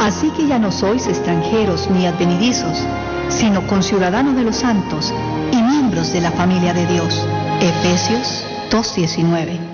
Así que ya no sois extranjeros ni advenedizos, sino conciudadanos de los santos y miembros de la familia de Dios. Efesios 2:19.